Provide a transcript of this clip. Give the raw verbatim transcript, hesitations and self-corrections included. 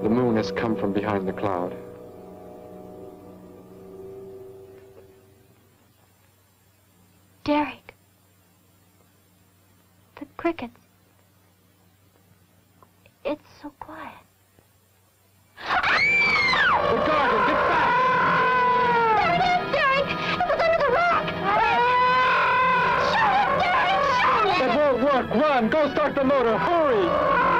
The moon has come from behind the cloud. Derek. The crickets. It's so quiet. The garden, get back! There it is, Derek! It was under the rock! Shoot it, Derek! Shoot it! That won't work. Run! Go start the motor! Hurry!